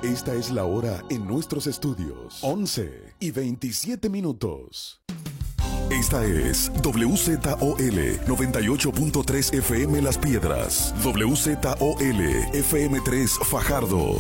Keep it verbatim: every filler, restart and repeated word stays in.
Esta es la hora en nuestros estudios. once y veintisiete minutos. Esta es W Z O L noventa y ocho punto tres F M Las Piedras, W Z O L F M tres Fajardo,